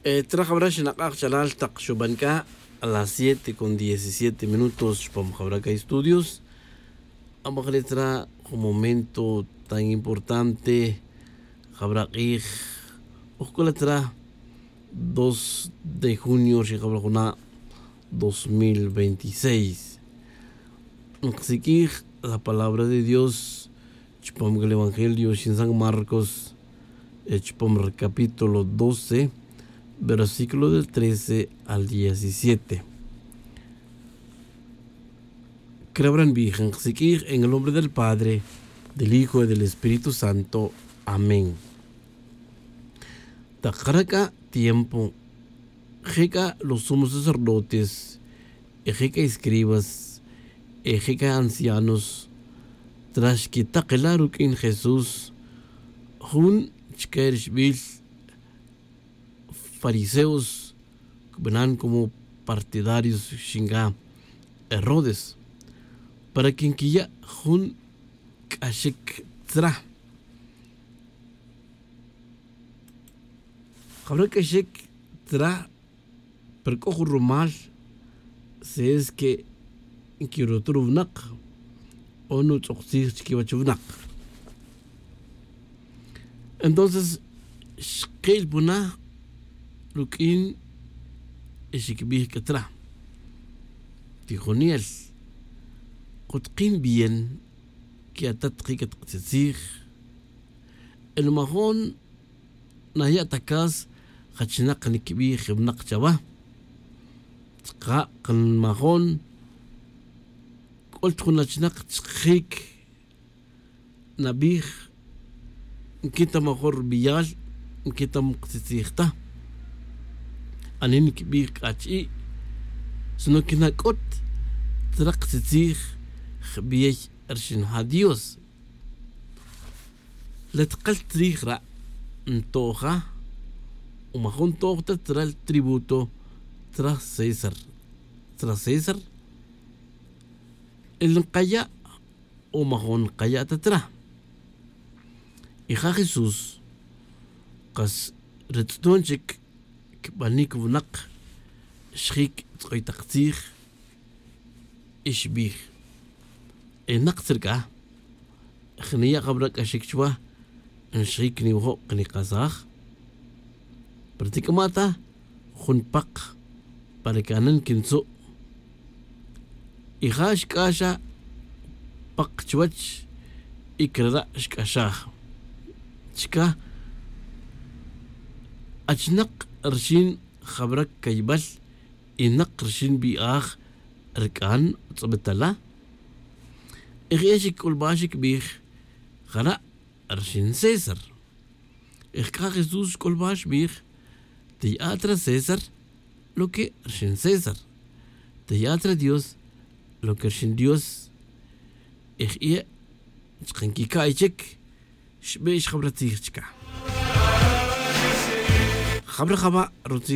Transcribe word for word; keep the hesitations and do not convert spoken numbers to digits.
Eh, Trajabrash Nakak Chalal Tak Shubanka a las siete con diecisiete minutos Pom Jabraca Estudios. Ambas letra un momento tan importante. Jabraquij Oscolatra dos de junio Shijabrajuna dos mil veintiséis. Nxikij la palabra de Dios. Chpom el Evangelio en San Marcos. Chpom capítulo doce. Versículo del trece al diecisiete. Crabran Virgen, en el nombre del Padre, del Hijo y del Espíritu Santo. Amén. Takaraka tiempo, jeca los sumos sacerdotes, ejeca escribas, ejeca ancianos, tras que takelaruk en Jesús, jun chkershbil fariseos que venían como partidarios shinga Herodes para quien que ya jun kashik tra habrá kashik tra percojo rumal se es que quiero truvnak o no toxir que va chuvnak. Entonces shkil buna Lukin Eshikbih Katra Tijoniel Kutkin bien que atatrik tsir el mahon naya takas khachnak nikbi khibnak chaba tqa kan mahon qult khunachnak tkhik nabih kita mahor biyal kita mqtsirta anin kibir kachi sino que nakot traqtsir khbiyay arshin hadios letqal trigra ntoja umahon toqta tral tributo tra César tra César el qaya umahon qaya tatra hija Jesús qas retstonchik كبانيك ونق شخيك تقوي تقتير إيش بيه النق ترقع خنية قبلك أشيك شواه نشيك نيوهو قني قزاخ برتيك ماتا خن بق باركانن كنسو إخاش كاشا بق شواتش إكرا شكاشاخ شكا أجنق رشين خبرك كيبل إنق رشين بياخ ركان صبتلا إخياشك كل باشك بيخ خلا رشين سيسر إخكا خيسوس كل باش بيخ تياترا سيسر لو كي رشين سيسر تياترا ديوس لو كي رشين ديوس إخ إيه تقنكي كايشك شبيش خبرتيخ تشكا خبر خبا روتي